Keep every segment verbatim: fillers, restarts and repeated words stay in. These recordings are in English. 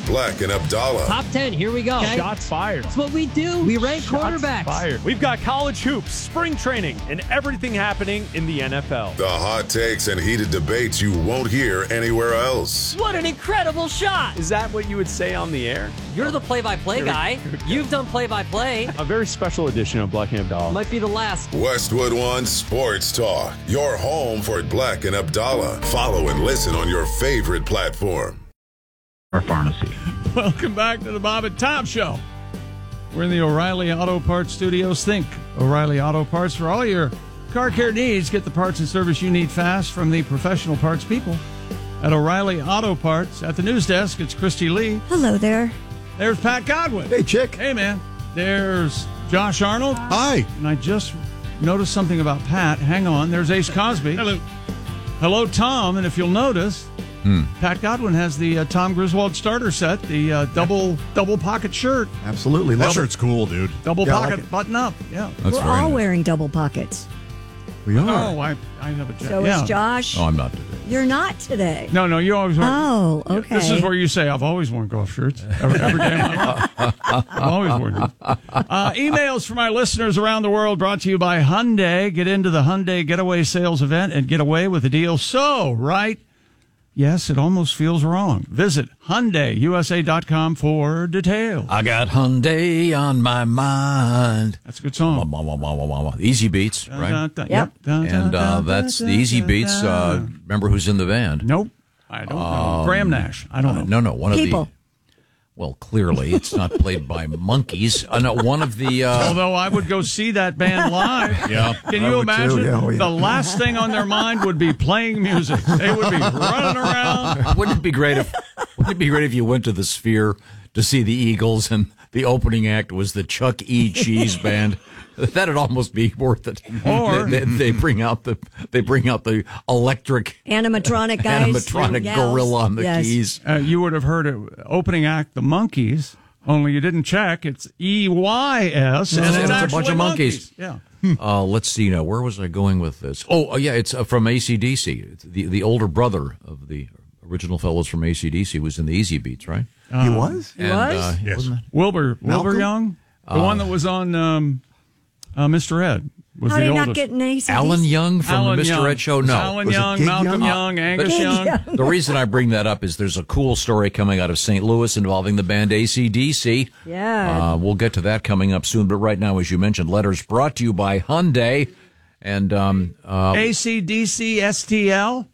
Black and Abdallah. Top ten, here we go. Okay? Shots fired. That's what we do. We rank Shots quarterbacks. fired. We've got college hoops, spring training, and everything happening in the N F L. The hot takes and heated debates you won't hear anywhere else. What an incredible shot. Is that what you would say on the air? You're the play-by-play guy. You've done play-by-play. A very special edition of Black and Abdallah. Might be the last. Westwood One Sports Talk. Your home for Black and Abdallah. Follow and listen on your favorite platform. Our pharmacy. Welcome back to the Bob and Tom Show. We're in the O'Reilly Auto Parts Studios. Think O'Reilly Auto Parts for all your car care needs. Get the parts and service you need fast from the professional parts people at O'Reilly Auto Parts. At the news desk, it's Christy Lee. Hello there. There's Pat Godwin. Hey, chick. Hey, man. There's Josh Arnold. Hi. And I just noticed something about Pat. Hang on. There's Ace Cosby. Hello. Hello, Tom. And if you'll notice, hmm. Pat Godwin has the uh, Tom Griswold starter set, the uh, double double pocket shirt. Absolutely. That Love shirt's it. cool, dude. Double Yeah, I pocket like it. button up. Yeah. That's We're very all nice. wearing double pockets. We are. Oh, I, I have a jacket. So yeah. is Josh. Oh, I'm not today. You're not today. No, no, you always wear. Oh, okay. This is where you say, I've always worn golf shirts. Every, every day of my life. I've always worn them. Uh, emails from our listeners around the world brought to you by Hyundai. Get into the Hyundai Getaway Sales event and get away with a deal so right. Yes, it almost feels wrong. Visit Hyundai U S A dot com for details. I got Hyundai on my mind. That's a good song. Wah, wah, wah, wah, wah, wah. Easy Beats, right? Dun, dun, dun, Yep. dun, dun, And uh, dun, that's dun, the Easy dun, Beats. Uh, dun. remember who's in the band? Nope. I don't know. Graham Nash. I don't know. Uh, no, no. One of People. the. Well, clearly it's not played by monkeys. Uh, no, one of the. Uh, Although I would go see that band live. Yeah. Can I you would imagine? too, yeah, oh, yeah. The last thing on their mind would be playing music. They would be running around. wouldn't it be great if? Wouldn't it be great if you went to the Sphere to see the Eagles and the opening act was the Chuck E. Cheese band? That'd almost be worth it. Or- they, they, they bring out the they bring out the electric Animatronic guys. animatronic gals. gorilla on the Yes. keys. Uh, you would have heard it opening act, the Monkees, only you didn't check. It's E Y S. No, and it's it's a actually bunch of monkeys. Yeah. Uh, let's see now. Where was I going with this? Oh, uh, yeah, it's uh, from A C D C. It's the the older brother of the original fellows from A C D C was in the Easy Beats, right? He was? He and, was? Uh, Yes. wasn't it? Wilbur, Wilbur Malcolm? Young, the one that was on um, uh, Mister Ed. Was How the did he oldest. not get an A C D C? Alan Young from Alan the Mister Young. Ed Show? It was No. Alan Was it Young, Gig Malcolm Young? Young, Angus Gig Young. Young. The reason I bring that up is there's a cool story coming out of Saint Louis involving the band A C D C. Yeah. Uh, we'll get to that coming up soon. But right now, as you mentioned, letters brought to you by Hyundai. And um, uh, A C D C S T L?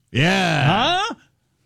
Yeah. Huh?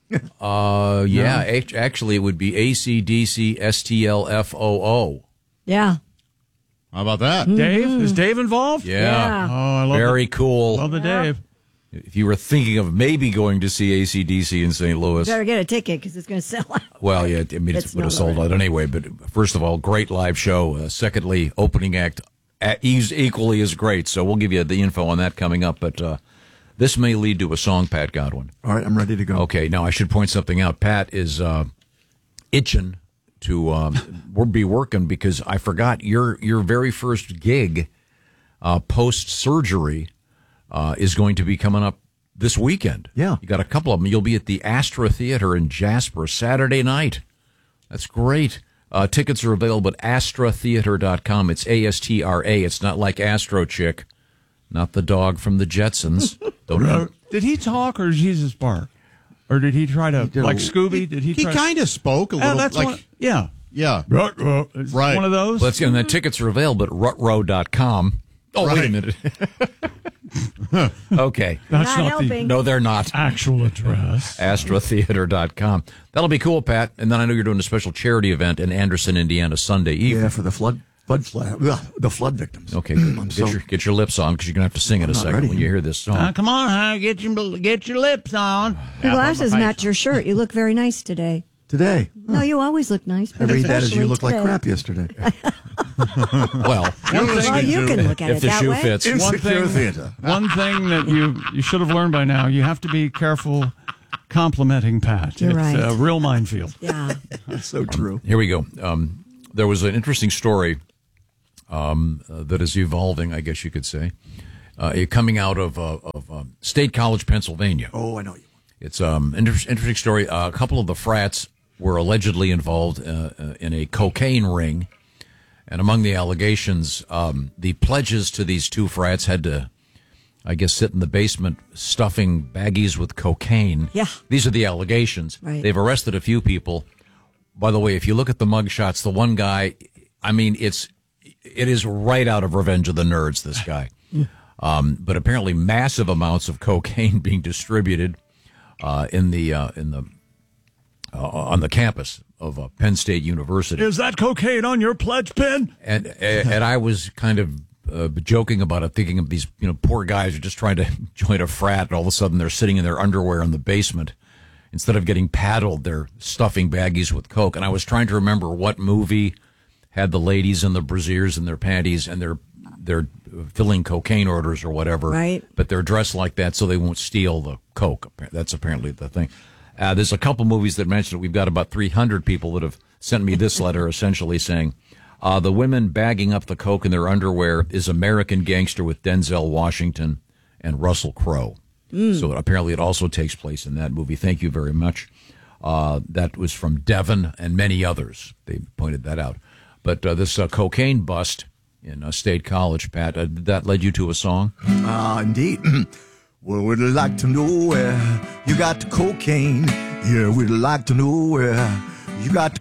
uh, yeah, act- actually, it would be A C D C S T L F O O. yeah. How about that? Dave? Is Dave involved? Yeah. Yeah. Oh, I love Very the, cool. Love the Dave. If you were thinking of maybe going to see A C D C in Saint Louis, Better get a ticket because it's going to sell out. well, yeah, I mean, it It's would have not sold right. out anyway. But first of all, great live show. Uh, secondly, opening act uh, is equally as great. So we'll give you the info on that coming up. But uh, this may lead to a song, Pat Godwin. All right, I'm ready to go. Okay, now I should point something out. Pat is uh, itching to um, we'll be working because I forgot your your very first gig uh, post surgery uh, is going to be coming up this weekend. Yeah. You got a couple of them. You'll be at the Astra Theater in Jasper Saturday night. That's great. Uh, tickets are available at astra theater dot com. It's A S T R A. It's not like Astro Chick, not the dog from the Jetsons. Don't Uh, did he talk or Jesus bark? Or did he try to, did a- like Scooby, did he He try kind of spoke a Oh, little. that's like, one, yeah. yeah. It's Right. one of those? Let's get, and the tickets are available at rutrow dot com. Oh, wait a Right. minute. Okay. That's Not not, the helping. No, they're not. actual address. astra theater dot com. That'll be cool, Pat. And then I know you're doing a special charity event in Anderson, Indiana, Sunday evening. Yeah, for the flood, flood, flood ugh, the flood victims. Okay, good. I'm Get, so- your, get your lips on because you're going to have to sing in a not second ready. when you hear this song. Uh, come on, huh? Get your, get your lips on. Your glasses match your shirt. You look very nice today. Today. No, you always look nice. I But read that as you especially look like today. crap yesterday. Well, Well, you can look at if it the that shoe way. fits. One Insecure thing, theater. one thing that you, you should have learned by now, you have to be careful complimenting Pat. You're it's right. a real minefield. Yeah. That's so true. Here we go. Um, there was an interesting story um, uh, that is evolving, I guess you could say, uh, it coming out of, uh, of um, State College, Pennsylvania. Oh, I know you. It's um inter- interesting story. Uh, a couple of the frats were allegedly involved uh, uh, in a cocaine ring. And among the allegations, um, the pledges to these two frats had to, I guess, sit in the basement stuffing baggies with cocaine. Yeah. These are the allegations. Right. They've arrested a few people. By the way, if you look at the mugshots, the one guy, I mean, it's it is right out of Revenge of the Nerds, this guy. Um, but apparently massive amounts of cocaine being distributed uh, in the uh, in the uh, on the campus of uh, Penn State University. Is that cocaine on your pledge pin? And and I was kind of uh, joking about it, thinking of these you know poor guys who are just trying to join a frat, and all of a sudden they're sitting in their underwear in the basement. Instead of getting paddled, they're stuffing baggies with coke. And I was trying to remember what movie had the ladies in the brasiers in their panties and they're they're filling cocaine orders or whatever. Right. But they're dressed like that so they won't steal the coke. That's apparently the thing. Uh, there's a couple movies that mention it. We've got about three hundred people that have sent me this letter essentially saying, uh, the women bagging up the coke in their underwear is American Gangster with Denzel Washington and Russell Crowe. Mm. So apparently it also takes place in that movie. Thank you very much. Uh, that was from Devon and many others. They pointed that out. But uh, this uh, cocaine bust in uh, State College, Pat, uh, that led you to a song? Ah, indeed. Well, we'd like to know where you got the cocaine. Yeah, we'd like to know where you got the